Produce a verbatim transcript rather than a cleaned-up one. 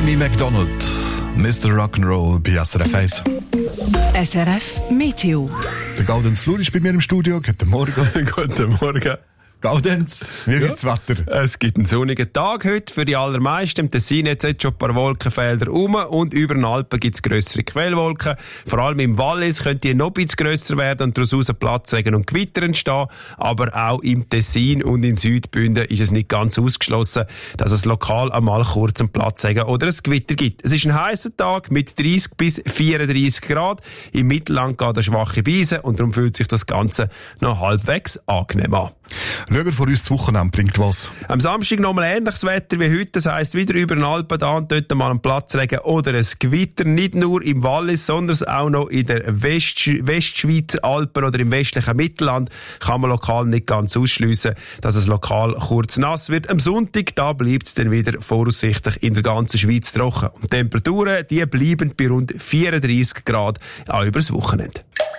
Amy MacDonald, Mister Rock'n'Roll bei S R F eins. S R F Meteo. Der Gaudenz Flur ist bei mir im Studio. Guten Morgen. Guten Morgen. Gaudenz, wie Ja. wird's Wetter? Es gibt einen sonnigen Tag heute für die allermeisten. Im Tessin hat jetzt schon ein paar Wolkenfelder rum und über den Alpen gibt es grössere Quellwolken. Vor allem im Wallis könnte die noch ein bisschen grösser werden und daraus Platzregen und Gewitter entstehen. Aber auch im Tessin und in Südbünden ist es nicht ganz ausgeschlossen, dass es lokal einmal kurz einen Platzregen oder ein Gewitter gibt. Es ist ein heißer Tag mit dreißig bis vierunddreißig Grad. Im Mittelland geht eine schwache Brise und darum fühlt sich das Ganze noch halbwegs angenehm an. Schauen wir vor uns, das Wochenende bringt was. Am Samstag nochmal ähnliches Wetter wie heute. Das heisst, wieder über den Alpen da und dort mal ein Platzregen oder ein Gewitter. Nicht nur im Wallis, sondern auch noch in der West- Westschweizer Alpen oder im westlichen Mittelland kann man lokal nicht ganz ausschliessen, dass es lokal kurz nass wird. Am Sonntag, da bleibt es dann wieder voraussichtlich in der ganzen Schweiz trocken. Und die Temperaturen, die bleiben bei rund vierunddreißig Grad auch übers Wochenende.